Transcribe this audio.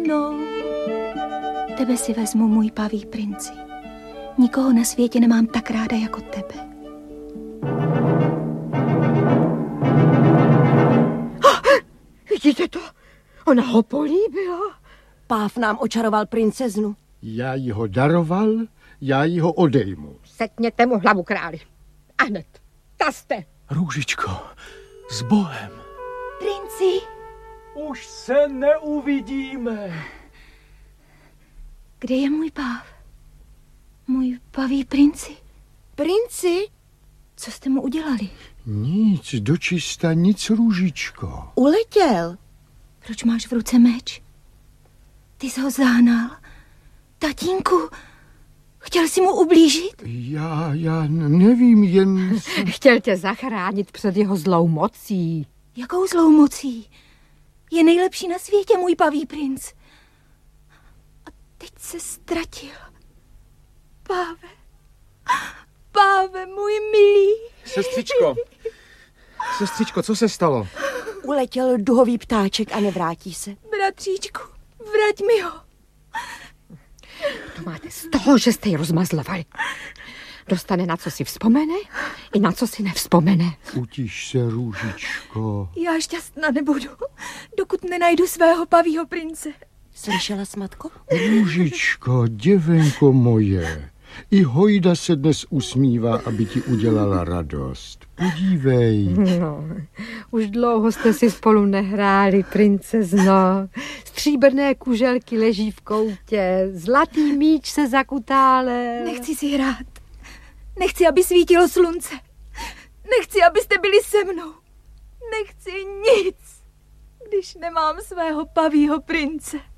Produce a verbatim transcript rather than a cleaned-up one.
No, tebe si vezmu, můj paví princi. Nikoho na světě nemám tak ráda jako tebe. Vidíte to? Ona ho políbila. Páv nám očaroval princeznu. Já jí ho daroval, já jí ho odejmu. Setněte mu hlavu, králi. A hned. Taste. Růžičko, s Bohem. Princi. Už se neuvidíme. Kde je můj páv? Můj paví princi. Princi? Co jste mu udělali? Nic, dočista nic, Růžičko. Uletěl. Proč máš v ruce meč? Ty jsi ho zahnal. Tatínku, chtěl jsi mu ublížit? Já, já nevím, jen... Chtěl tě zachránit před jeho zlou mocí. Jakou zlou mocí? Je nejlepší na světě, můj paví princ. A teď se ztratil. Páve, páve, můj milý. Sestřičko, sestřičko, co se stalo? Uletěl duhový ptáček a nevrátí se. Bratříčku, vrať mi ho. To máte z toho, že jste ji rozmazlovali. Dostane, na co si vzpomene i na co si nevzpomene. Utiš se, Růžičko. Já šťastná nebudu, dokud nenajdu svého pavího prince. Slyšela jsi, matko? Růžičko, děvenko moje. I hojda se dnes usmívá, aby ti udělala radost. Podívej. No, už dlouho jste si spolu nehráli, princezno. Stříbrné kuželky leží v koutě, zlatý míč se zakutále. Nechci si hrát. Nechci, aby svítilo slunce. Nechci, abyste byli se mnou. Nechci nic, když nemám svého pavího prince.